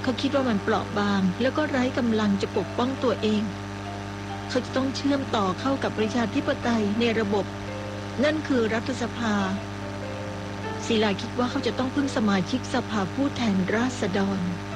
เขาคิดว่ามันเปราะบางแล้วก็ไร้กำลังจะปกป้องตัวเองเขาจะต้องเชื่อมต่อเข้ากับประชาธิปไตยในระบบนั่นคือรัฐสภาศิลาคิดว่าเขาจะต้องพึ่งสมาชิกสภาผู้แทนราษฎร